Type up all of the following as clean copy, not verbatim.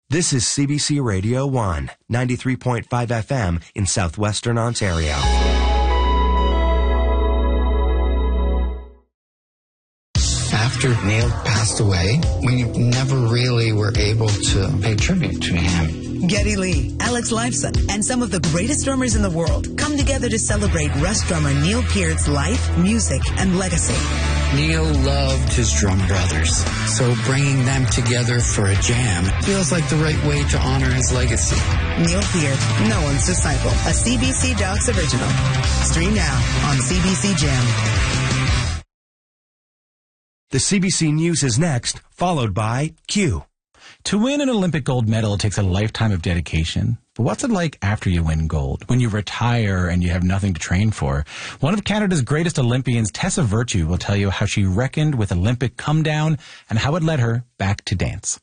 This is CBC Radio 1, 93.5 FM in southwestern Ontario. After Neil passed away, we never really were able to pay tribute to him. Geddy Lee, Alex Lifeson, and some of the greatest drummers in the world come together to celebrate Rush drummer Neil Peart's life, music, and legacy. Neil loved his drum brothers, so bringing them together for a jam feels like the right way to honor his legacy. Neil Peart, no one's disciple, a CBC Docs original. Stream now on CBC Gem. The CBC News is next, followed by Q. To win an Olympic gold medal, it takes a lifetime of dedication. But what's it like after you win gold, when you retire and you have nothing to train for? One of Canada's greatest Olympians, Tessa Virtue, will tell you how she reckoned with Olympic come down and how it led her back to dance.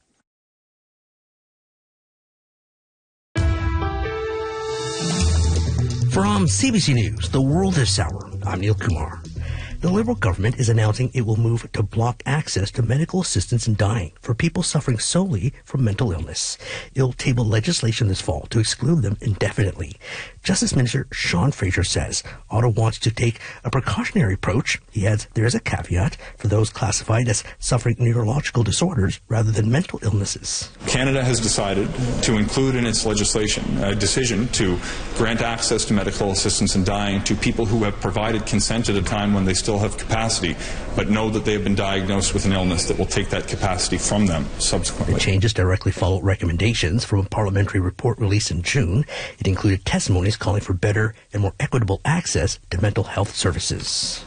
From CBC News, The World This Hour, I'm Neil Kumar. The Liberal government is announcing it will move to block access to medical assistance in dying for people suffering solely from mental illness. It will table legislation this fall to exclude them indefinitely. Justice Minister Sean Fraser says Ottawa wants to take a precautionary approach. He adds there is a caveat for those classified as suffering neurological disorders rather than mental illnesses. Canada has decided to include in its legislation a decision to grant access to medical assistance in dying to people who have provided consent at a time when they still have capacity, but know that they have been diagnosed with an illness that will take that capacity from them subsequently. The changes directly follow recommendations from a parliamentary report released in June. It included testimonies calling for better and more equitable access to mental health services.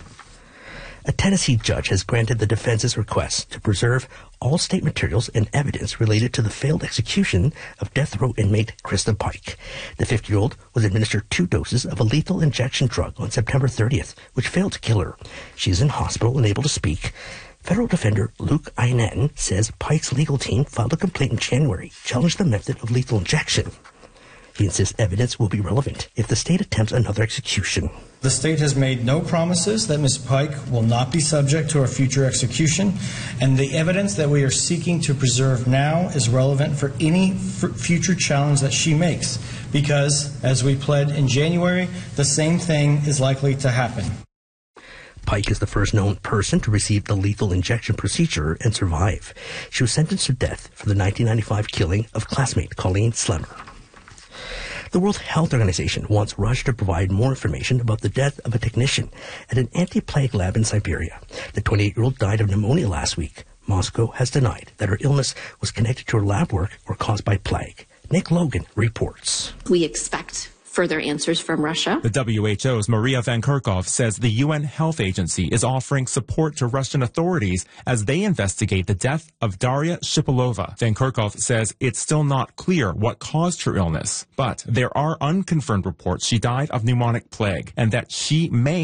A Tennessee judge has granted the defense's request to preserve all state materials and evidence related to the failed execution of death row inmate Krista Pike. The 50-year-old was administered 2 doses of a lethal injection drug on September 30th, which failed to kill her. She is in hospital and able to speak. Federal defender Luke Aynen says Pike's legal team filed a complaint in January, challenged the method of lethal injection. He insists evidence will be relevant if the state attempts another execution. The state has made no promises that Ms. Pike will not be subject to a future execution, and the evidence that we are seeking to preserve now is relevant for any future challenge that she makes, because, as we pled in January, the same thing is likely to happen. Pike is the first known person to receive the lethal injection procedure and survive. She was sentenced to death for the 1995 killing of classmate Colleen Slemmer. The World Health Organization wants Russia to provide more information about the death of a technician at an anti-plague lab in Siberia. The 28-year-old died of pneumonia last week. Moscow has denied that her illness was connected to her lab work or caused by plague. Nick Logan reports. We expect further answers from Russia. The WHO's Maria Van Kerkhove says the UN Health Agency is offering support to Russian authorities as they investigate the death of Daria Shipilova. Van Kerkhove says it's still not clear what caused her illness, but there are unconfirmed reports she died of pneumonic plague and that she may